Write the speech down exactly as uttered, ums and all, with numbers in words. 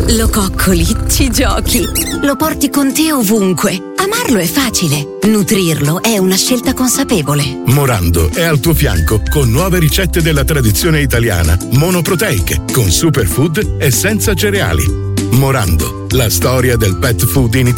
Lo coccoli, ci giochi, lo porti con te ovunque. Amarlo è facile, nutrirlo è una scelta consapevole. Morando è al tuo fianco con nuove ricette della tradizione italiana, monoproteiche, con superfood e senza cereali. Morando, la storia del pet food in Italia.